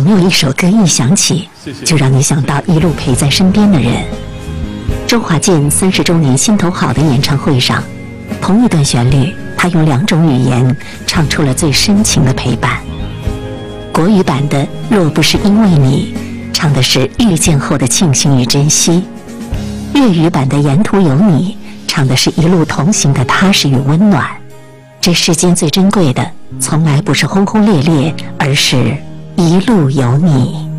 有没有一首歌一响起，就让你想到一路陪在身边的人？周华健30周年心头好的演唱会上，同一段旋律，他用2种语言唱出了最深情的陪伴。国语版的《若不是因为你》唱的是遇见后的庆幸与珍惜，粤语版的《沿途有你》唱的是一路同行的踏实与温暖。这世间最珍贵的，从来不是轰轰烈烈，而是一路有你。